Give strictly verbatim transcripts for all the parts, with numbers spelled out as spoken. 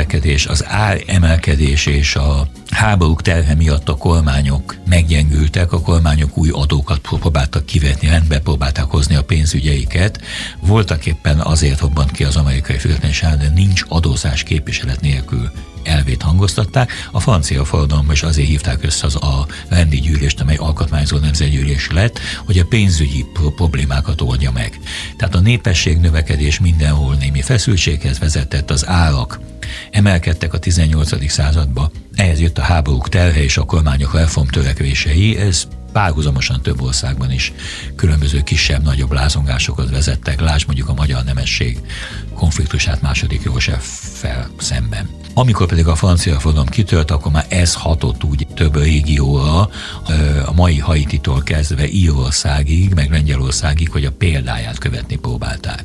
emelkedés, az ár emelkedés és a háborúk terhe miatt a kormányok meggyengültek, a kormányok új adókat próbáltak kivetni, rendbe próbálták hozni a pénzügyeiket. Voltak éppen azért robbant ki az amerikai függetlenság, de nincs adózás képviselet nélkül elvét hangoztatták. A francia forradalomban is azért hívták össze az a rendi gyűlést, amely alkotmányozó nemzetgyűlés lett, hogy a pénzügyi problémákat oldja meg. Tehát a népesség növekedés mindenhol némi feszültséghez vezetett, az árak emelkedtek a tizennyolcadik században, ehhez jött a háborúk terhe és a kormányok reformtörekvései, ez párhuzamosan több országban is különböző kisebb-nagyobb lázongásokat vezettek, lásd mondjuk a magyar nemesség konfliktusát második Józseffel szemben. Amikor pedig a francia forradalom kitört, akkor már ez hatott úgy több régióra, a mai Haititól kezdve Írországig, meg Lengyelországig, hogy a példáját követni próbálták.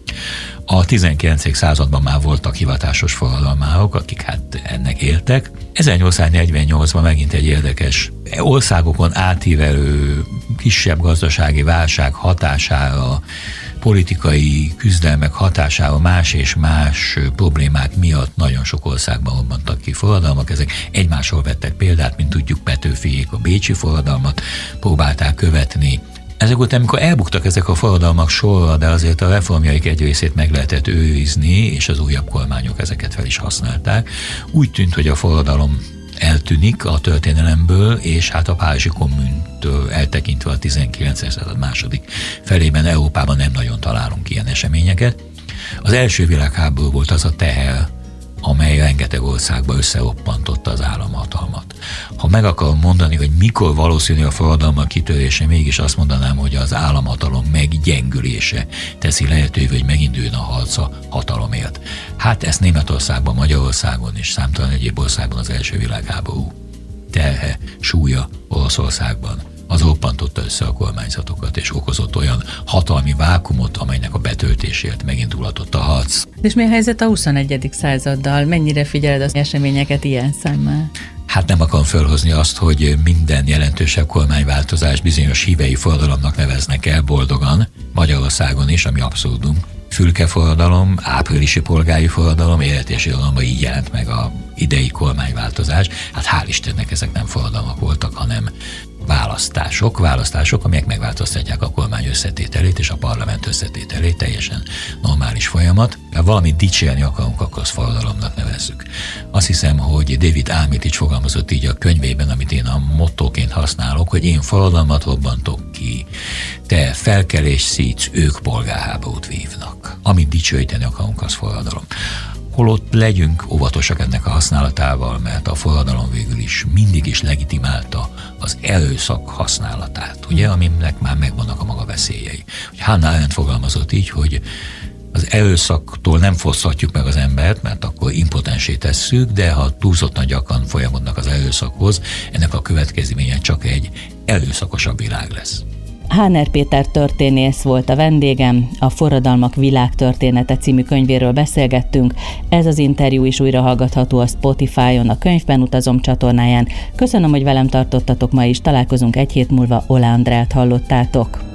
A tizenkilencedik században már voltak hivatásos forradalmárok, akik hát ennek éltek. ezernyolcszáznegyvennyolcban megint egy érdekes országokon átívelő kisebb gazdasági válság hatására, politikai küzdelmek hatására más és más problémák miatt nagyon sok országban robbantak ki forradalmak. Ezek egymásról vettek példát, mint tudjuk, Petőfiék a bécsi forradalmat próbálták követni. Ezek után, amikor elbuktak ezek a forradalmak sorra, de azért a reformjaik egy részét meg lehetett őrizni, és az újabb kormányok ezeket fel is használták, úgy tűnt, hogy a forradalom eltűnik a történelemből, és hát a Párizsi Kommuntől eltekintve a tizenkilencedik század második felében Európában nem nagyon találunk ilyen eseményeket. Az első világháború volt az a teher, amely rengeteg országba összeroppantotta az államhatalmat. Ha meg akarom mondani, hogy mikor valószínű a forradalmak kitörése, mégis azt mondanám, hogy az államhatalom meggyengülése teszi lehetővé, hogy meginduljon a harc a hatalomért. Hát ezt Németországban, Magyarországon és számtalan egyéb országban az első világháború terhe, súlya Oroszországban az roppantotta össze a kormányzatokat, és okozott olyan hatalmi vákumot, amelynek a betöltésért megindulhatott a harc. És mi a helyzet a huszonegyedik századdal? Mennyire figyeled az eseményeket ilyen szemmel? Hát nem akarom felhozni azt, hogy minden jelentősebb kormányváltozás bizonyos hívei forradalomnak neveznek el boldogan, Magyarországon is, ami abszurdum. Fülke forradalom, áprilisi polgári forradalom, életési irodalomban így jelent meg a idei kormányváltozás. Hát hál' Istennek ezek nem forradalmak voltak, hanem választások, választások, amelyek megváltoztatják a kormány összetételét és a parlament összetételét, teljesen normális folyamat. Ha valamit dicsérni akarunk, akkor azt forradalomnak nevezzük. Azt hiszem, hogy David Armitage fogalmazott így a könyvében, amit én a mottóként használok, hogy én forradalmat robbantok ki, te felkelés szítsz, ők polgárháborút vívnak. Amit dicsőíteni akarunk, az forradalom. Holott legyünk óvatosak ennek a használatával, mert a forradalom végül is mindig is legitimálta az erőszak használatát, ugye, aminek már megvannak a maga veszélyei. Hannah Arendt fogalmazott így, hogy az erőszaktól nem foszthatjuk meg az embert, mert akkor impotensé tesszük, de ha túlzottan gyakran folyamodnak az erőszakhoz, ennek a következménye csak egy erőszakosabb világ lesz. Háner Péter történész volt a vendégem, a Forradalmak világtörténete című könyvéről beszélgettünk. Ez az interjú is újra hallgatható a Spotify-on, a Könyvben utazom csatornáján. Köszönöm, hogy velem tartottatok ma is, találkozunk egy hét múlva, Ola Andrát hallottátok.